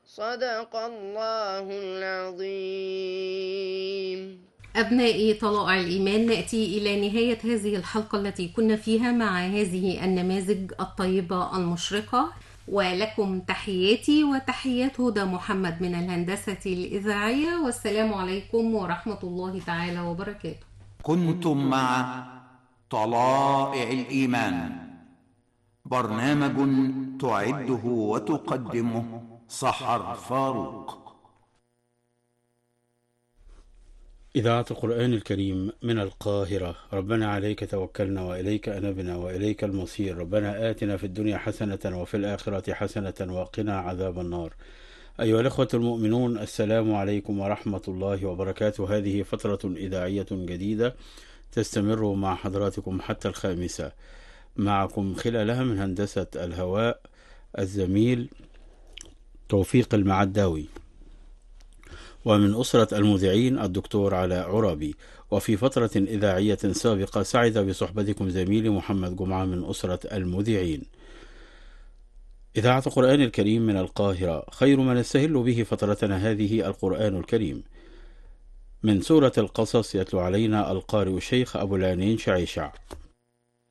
صدق الله العظيم. أبنائي طلائع الإيمان، نأتي إلى نهاية هذه الحلقة التي كنا فيها مع هذه النماذج الطيبة المشرقة، ولكم تحياتي وتحيات هدى محمد من الهندسة الإذاعية، والسلام عليكم ورحمة الله تعالى وبركاته. كنتم مع طلائع الإيمان، برنامج تعده وتقدمه سحر فاروق. إذاعة القرآن الكريم من القاهرة. ربنا عليك توكلنا وإليك أنبنا وإليك المصير. ربنا آتنا في الدنيا حسنة وفي الآخرة حسنة وقنا عذاب النار. أيها الأخوة المؤمنون، السلام عليكم ورحمة الله وبركاته. هذه فترة إذاعية جديدة تستمر مع حضراتكم حتى 5، معكم خلالها من هندسة الهواء الزميل توفيق المعداوي، ومن أسرة المذيعين الدكتور علاء عرابي. وفي فترة إذاعية سابقة سعد بصحبتكم زميلي محمد جمعة من أسرة المذيعين. إذاعة القرآن الكريم من القاهرة، خير ما نستهل به فترتنا هذه القرآن الكريم. من سورة القصص يتلو علينا القارئ الشيخ أبو العينين شعيشع.